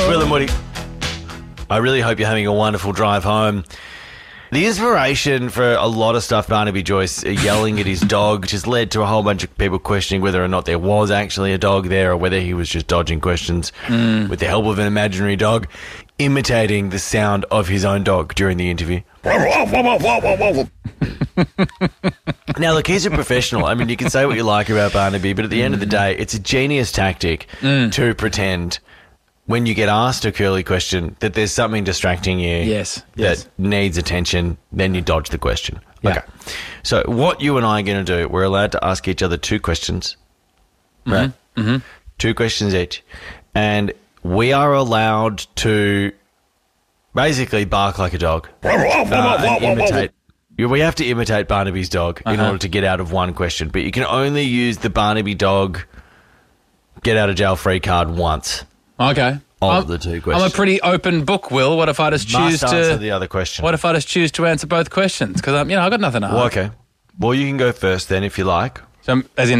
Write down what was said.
Will and Woody. I really hope you're having a wonderful drive home. The inspiration for a lot of stuff Barnaby Joyce yelling at his dog just led to a whole bunch of people questioning whether or not there was actually a dog there or whether he was just dodging questions with the help of an imaginary dog, imitating the sound of his own dog during the interview. Now, look, he's a professional. I mean, you can say what you like about Barnaby, but at the end of the day, it's a genius tactic to pretend when you get asked a curly question that there's something distracting you that needs attention, then you dodge the question. Yeah. Okay. So what you and I are going to do, we're allowed to ask each other 2 questions, right? 2 questions each. And we are allowed to basically bark like a dog and imitate. We have to imitate Barnaby's dog in order to get out of one question, but you can only use the Barnaby dog get out of jail free card once. Okay. Of the 2 questions. I'm a pretty open book, Will. What if I just choose Must answer the other question. What if I just choose to answer both questions? Because I've got nothing to hide. Well, okay. Well, you can go first then if you like. So, as in